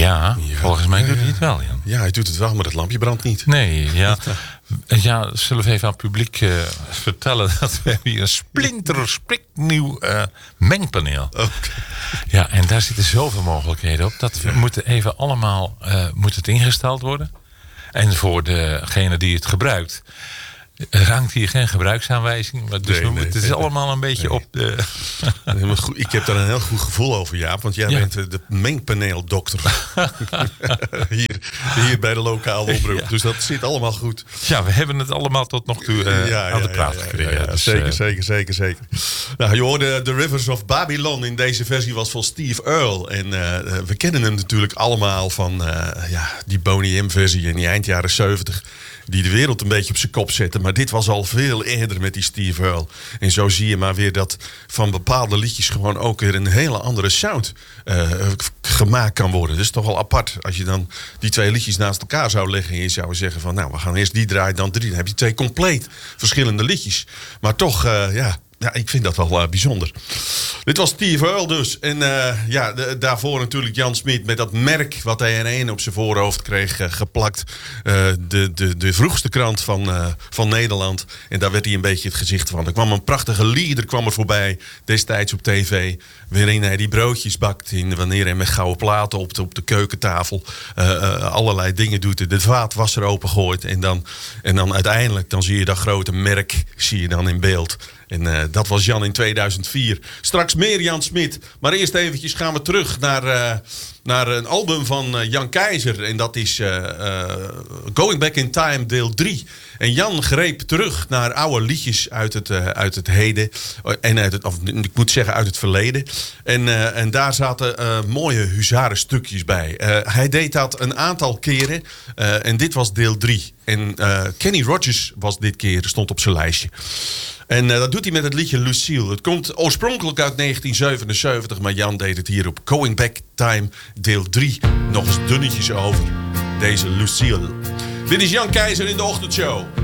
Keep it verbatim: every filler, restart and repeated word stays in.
Ja, Ja, volgens mij ja, doet hij ja. het wel, Jan. Ja, hij doet het wel, maar het lampje brandt niet. Nee, ja. Ja, zullen we even aan het publiek uh, vertellen dat we hier een splinter, spiknieuw uh, mengpaneel. Okay. Ja, en daar zitten zoveel mogelijkheden op. Dat we Ja. moeten even allemaal uh, moet het ingesteld worden. En voor degene die het gebruikt, er hangt hier geen gebruiksaanwijzing. Maar dus Nee, we nee, moeten, het is nee, allemaal een beetje nee. op de... Nee, maar goed, ik heb daar een heel goed gevoel over, Jaap. Want jij Ja. bent de, de mengpaneeldokter. hier, hier bij de lokale omroep. Ja. Dus dat zit allemaal goed. Ja, we hebben het allemaal tot nog toe uh, Ja, aan ja, de praat ja, ja, gekregen. ja, ja. Dus, zeker, uh, zeker, zeker, zeker. Nou, je hoorde The Rivers of Babylon in deze versie was van Steve Earle. En uh, we kennen hem natuurlijk allemaal van uh, ja, die Boney M-versie in die eind jaren zeventig. Die de wereld een beetje op zijn kop zette. Maar dit was al veel eerder met die Steve Earle. En zo zie je maar weer dat van bepaalde liedjes gewoon ook weer een hele andere sound uh, gemaakt kan worden. Dat is toch wel apart. Als je dan die twee liedjes naast elkaar zou leggen en je zou zeggen van nou, we gaan eerst die draaien, dan drie. Dan heb je twee compleet verschillende liedjes. Maar toch, uh, ja... Ja, ik vind dat wel uh, bijzonder. Dit was Steve Earle dus. En uh, ja, de, daarvoor natuurlijk Jan Smit met dat merk wat hij in één op zijn voorhoofd kreeg uh, geplakt. Uh, de, de, de vroegste krant van, uh, van Nederland. En daar werd hij een beetje het gezicht van. Er kwam een prachtige lieder kwam er voorbij destijds op tv. Waarin hij die broodjes bakt. In, wanneer hij met gouden platen op de, op de keukentafel uh, uh, allerlei dingen doet. De vaatwasser opengooit. En dan, en dan uiteindelijk dan zie je dat grote merk zie je dan in beeld. En uh, dat was Jan in tweeduizend vier. Straks meer Jan Smit. Maar eerst eventjes gaan we terug naar, uh, naar een album van uh, Jan Keizer. En dat is uh, uh, Going Back in Time deel drie. En Jan greep terug naar oude liedjes uit het, uh, uit het heden. En uit het, of ik moet zeggen uit het verleden. En, uh, en daar zaten uh, mooie huzarenstukjes bij. Uh, hij deed dat een aantal keren. Uh, en dit was deel drie. En uh, Kenny Rogers was dit keer, stond op zijn lijstje. En uh, dat doet hij met het liedje Lucille. Het komt oorspronkelijk uit negentien zevenenzeventig, maar Jan deed het hier op Going Back Time deel drie. Nog eens dunnetjes over deze Lucille. Dit is Jan Keizer in de ochtendshow.